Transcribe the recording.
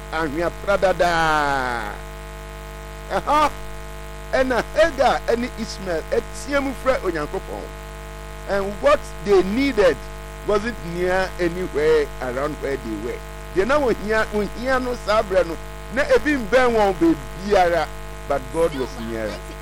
ahwea pradada ɛna Hagar ɛne Ishmael ɛteɛ mu frɛ Onyankopɔn, and what they needed wasn't near anywhere around where they were. They now ohia no saa brɛ no na ebi mbɛn wɔn beebiara, but God was near.